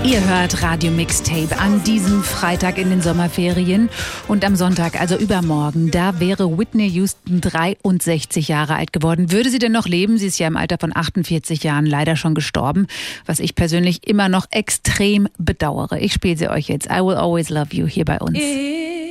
Ihr hört Radio Mixtape an diesem Freitag in den Sommerferien und am Sonntag, also übermorgen, da wäre Whitney Houston 63 Jahre alt geworden. Würde sie denn noch leben? Sie ist ja im Alter von 48 Jahren leider schon gestorben, was ich persönlich immer noch extrem bedauere. Ich spiele sie euch jetzt. I Will Always Love You hier bei uns.